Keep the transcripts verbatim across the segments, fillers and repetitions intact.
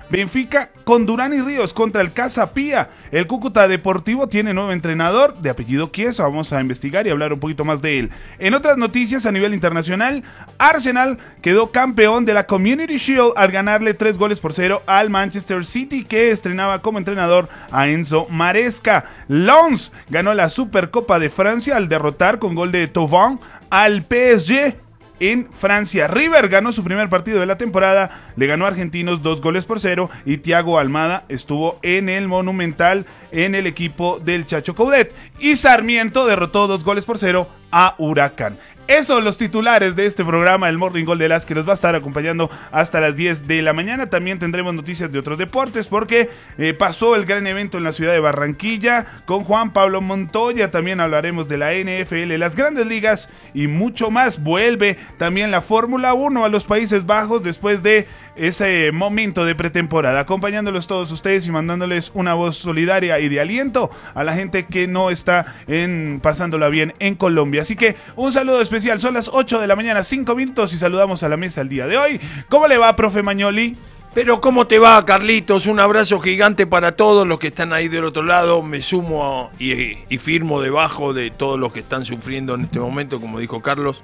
Benfica con Durán y Ríos contra el Casa Pía. El Cúcuta Deportivo tiene nuevo entrenador de apellido Chiesa. Vamos a investigar y hablar un poquito más de él. En otras noticias a nivel internacional, Arsenal quedó campeón de la Community Shield al ganarle tres goles por cero al Manchester City, que estrenaba como entrenador a Enzo Maresca. Lens ganó la Supercopa de Francia al derrotar con gol de Thauvin al P S G en Francia. River ganó su primer partido de la temporada, le ganó a Argentinos dos goles por cero y Thiago Almada estuvo en el Monumental en el equipo del Chacho Coudet. Y Sarmiento derrotó dos goles por cero a Huracán. Esos son los titulares de este programa, el Morning Gol de las, que nos va a estar acompañando hasta las diez de la mañana. También tendremos noticias de otros deportes porque eh, pasó el gran evento en la ciudad de Barranquilla con Juan Pablo Montoya. También hablaremos de la N F L, las grandes ligas y mucho más. Vuelve también la Fórmula uno a los Países Bajos después de ese momento de pretemporada, acompañándolos todos ustedes y mandándoles una voz solidaria y de aliento a la gente que no está en, pasándola bien en Colombia. Así que un saludo especial, son las ocho de la mañana, cinco minutos, y saludamos a la mesa el día de hoy. ¿Cómo le va, profe Mañoli? Pero ¿cómo te va, Carlitos? Un abrazo gigante para todos los que están ahí del otro lado. Me sumo y, y firmo debajo de todos los que están sufriendo en este momento, como dijo Carlos.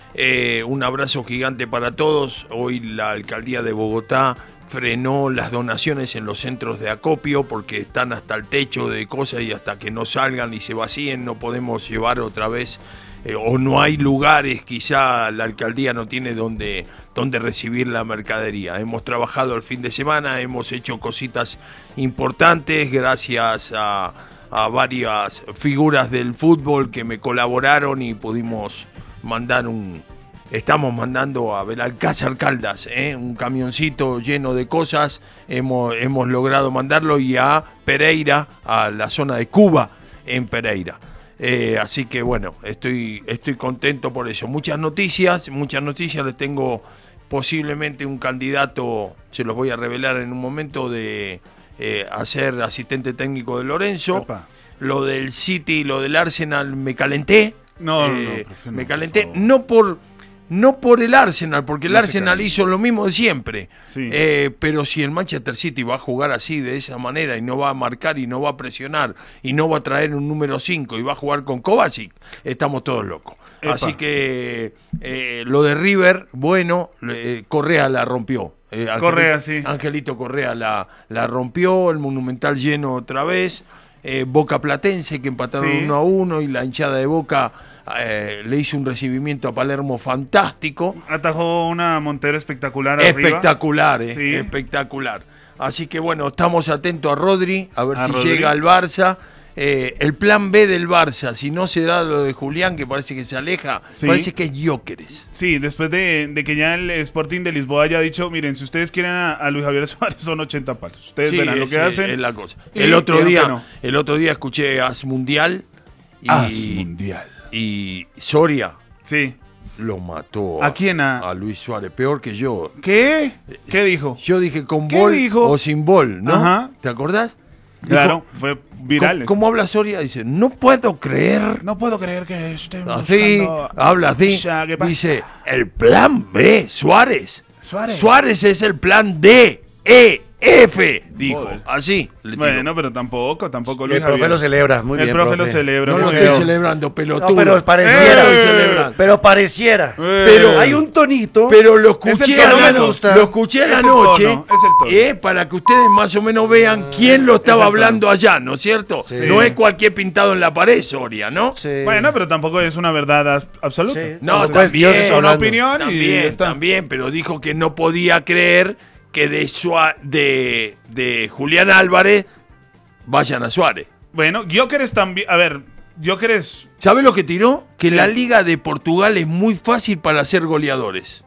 Eh, un abrazo gigante para todos. Hoy la alcaldía de Bogotá frenó las donaciones en los centros de acopio porque están hasta el techo de cosas y hasta que no salgan y se vacíen no podemos llevar otra vez, eh, o no hay lugares, quizá la alcaldía no tiene donde, donde recibir la mercadería. Hemos trabajado el fin de semana, hemos hecho cositas importantes gracias a, a varias figuras del fútbol que me colaboraron y pudimos mandar un... Estamos mandando a Belalcázar Caldas, ¿eh? un camioncito lleno de cosas, hemos, hemos logrado mandarlo, y a Pereira, a la zona de Cuba en Pereira. Eh, así que bueno, estoy, estoy contento por eso. Muchas noticias, muchas noticias, les tengo posiblemente un candidato, se los voy a revelar en un momento, de eh, a ser asistente técnico de Lorenzo. Opa. Lo del City y lo del Arsenal me calenté. No, eh, no, no, profe, no, me calenté, por favor. no por no por el Arsenal, porque el No se Arsenal caliente. hizo lo mismo de siempre. Sí. Eh, pero si el Manchester City va a jugar así, de esa manera, y no va a marcar y no va a presionar y no va a traer un número cinco y va a jugar con Kovacic, estamos todos locos. Epa. Así que eh, lo de River, bueno, eh, Correa la rompió. Eh, Angelito, Correa, sí. Angelito Correa la, la rompió, el Monumental lleno otra vez. Eh, Boca Platense, que empataron Sí. uno a uno, y la hinchada de Boca eh, le hizo un recibimiento a Palermo fantástico. Atajó una Montero espectacular arriba. Espectacular, eh, Sí. espectacular. Así que bueno, estamos atentos a Rodri, a ver A si Rodri. llega al Barça. Eh, el plan B del Barça, si no se da lo de Julián, que parece que se aleja, Sí. parece que es Gyökeres. Sí, después de, de que ya el Sporting de Lisboa haya dicho, miren, si ustedes quieren a, a Luis Javier Suárez son ochenta palos. Ustedes Sí, verán lo es, que hacen. es la cosa. Y El otro dijeron día, que no. el otro día escuché As Mundial y, As Mundial. y Soria Sí. lo mató ¿A quién? A- a Luis Suárez, peor que yo. ¿Qué? ¿Qué dijo? Yo dije con ¿Qué bol dijo? o sin bol, ¿no? Ajá. ¿Te acordás? Claro, Dijo, fue viral. ¿Cómo, eso. cómo habla Soria? Dice, no puedo creer. No puedo creer que estén Así, buscando... habla así. Ya, ¿qué pasa? Dice, el plan B, Suárez. Suárez. Suárez es el plan D, E, F, dijo. Joder. Así. le tiró. Bueno, pero tampoco, tampoco Y Luis el profe Javier. lo celebra, muy el bien, profe, profe. lo celebra. no lo muy estoy bien. celebrando, pelotudo. No, pero pareciera. No lo estoy Eh. celebrando. Pero pareciera. Eh. Pero- Hay un tonito. Pero lo Es el escuché tono, anoche, me gusta. lo escuché Es el anoche, tono, es el tono. eh, para que ustedes más o menos vean quién lo es estaba el tono. hablando allá, ¿no es cierto? Sí. No es cualquier pintado en la pared, Soria, ¿no? Sí. Bueno, pero tampoco es una verdad as- absoluta. Sí. No, Tampoco es también, Dios Es una hablando. opinión y ya También, está. también, pero dijo que no podía creer que de, Sua- de, de Julián Álvarez vayan a Suárez. Bueno, Gyökeres también... A ver, Gyökeres... ¿Sabe lo que tiró? Que Sí. la Liga de Portugal es muy fácil para ser goleadores.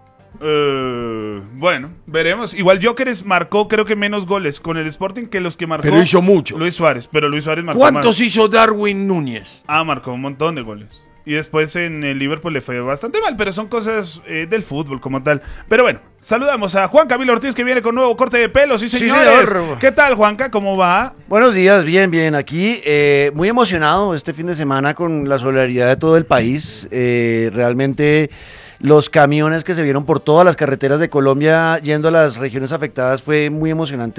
eh, bueno, veremos. Igual Gyökeres marcó creo que menos goles con el Sporting que los que marcó... Pero hizo mucho. Luis Suárez, pero Luis Suárez marcó ¿Cuántos más. hizo Darwin Núñez? Ah, marcó un montón de goles. Y después en el Liverpool le fue bastante mal, pero son cosas eh, del fútbol como tal. Pero bueno, saludamos a Juan Camilo Ortiz, que viene con nuevo corte de pelo. Sí, Sí, señores. señor. ¿Qué tal, Juanca? ¿Cómo va? Buenos días, bien, bien. Aquí eh, muy emocionado este fin de semana con la solidaridad de todo el país. Eh, realmente los camiones que se vieron por todas las carreteras de Colombia yendo a las regiones afectadas fue muy emocionante.